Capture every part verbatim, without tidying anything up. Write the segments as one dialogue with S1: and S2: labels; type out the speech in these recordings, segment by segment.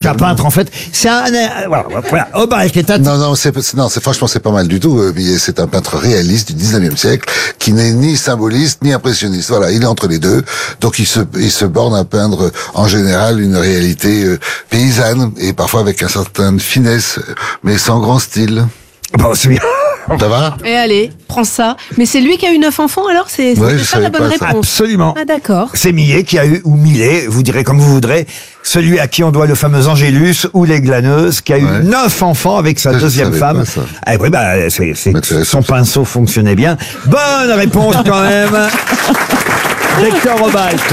S1: un peintre en fait. C'est un, euh, voilà, voilà. Obal qui est un...
S2: Non, non, c'est, non, c'est franchement, c'est pas mal du tout. euh, mais C'est un peintre réaliste du dix-neuvième siècle qui n'est ni symboliste ni impressionniste. Voilà, il est entre les deux. Donc il se, il se borne à peindre en général une réalité euh, paysanne et parfois avec un certain finesse, mais sans grand style.
S1: Bon, c'est bien.
S2: Ça va?
S3: Et allez, prends ça. Mais c'est lui qui a eu neuf enfants alors? C'est
S2: Ouais,
S3: c'est
S2: je
S3: ça la
S2: savais
S3: bonne
S2: pas ça.
S3: réponse?
S1: Absolument.
S3: Ah d'accord.
S1: C'est Millet qui a eu, ou Millet, vous direz comme vous voudrez, celui à qui on doit le fameux Angélus ou les glaneuses, qui a eu
S2: Ouais.
S1: neuf enfants avec sa
S2: Ça, je
S1: deuxième
S2: savais
S1: femme.
S2: pas, ça.
S1: Ah oui, bah, c'est, c'est,
S2: Intéressant,
S1: son
S2: ça.
S1: pinceau fonctionnait bien. Bonne réponse quand même. Victor Obalt.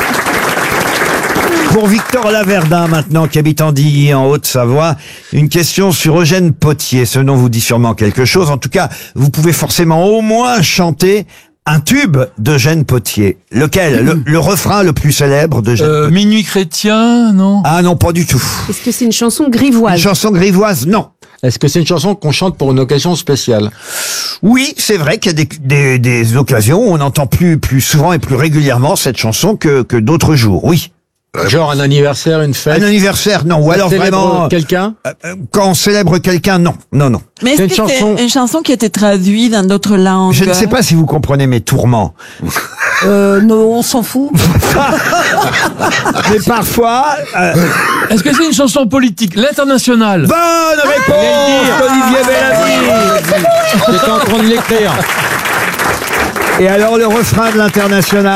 S1: Pour Victor Laverdin, maintenant, qui habite Andilly, en Haute-Savoie, une question sur Eugène Potier. Ce nom vous dit sûrement quelque chose. En tout cas, vous pouvez forcément au moins chanter un tube d'Eugène Potier. Lequel? le, le refrain le plus célèbre d'Eugène
S4: Euh,
S1: Potier.
S4: Minuit chrétien, non?
S1: Ah non, pas du tout.
S3: Est-ce que c'est une chanson
S1: Une
S3: grivoise?
S1: chanson grivoise? Non.
S5: Est-ce que c'est une chanson qu'on chante pour une occasion spéciale?
S1: Oui, c'est vrai qu'il y a des, des, des occasions où on entend plus, plus souvent et plus régulièrement cette chanson que, que d'autres jours. Oui.
S5: Genre un anniversaire, une fête?
S1: Un anniversaire, non. Ou
S5: Ça
S1: alors
S5: célèbre
S1: vraiment...
S5: quelqu'un?
S1: euh, euh, quand on célèbre quelqu'un, non. Non, non.
S6: Mais
S5: C'est
S6: est-ce
S5: une
S6: que
S5: chanson-
S6: c'est une chanson qui a été traduite dans d'autres langues?
S1: Je ne sais pas si vous comprenez mes tourments.
S3: Euh, non, on s'en fout.
S1: Mais parfois... euh,
S4: Est-ce que c'est une chanson politique? L'Internationale.
S1: bonne réponse d'Olivier Bellamy.
S5: J'étais en train de l'écrire.
S1: Et alors le refrain de l'International?